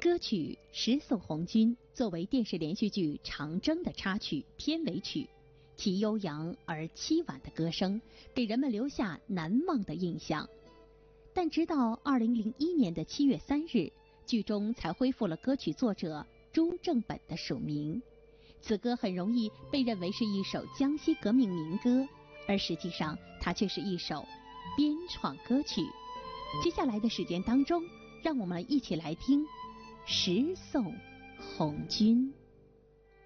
歌曲《十送红军》作为电视连续剧《长征》的插曲、片尾曲，其悠扬而凄婉的歌声给人们留下难忘的印象。但直到2001年的7月3日，剧中才恢复了歌曲作者朱正本的署名。此歌很容易被认为是一首江西革命民歌，而实际上它却是一首编创歌曲。接下来的时间当中，让我们一起来听《十送红军》。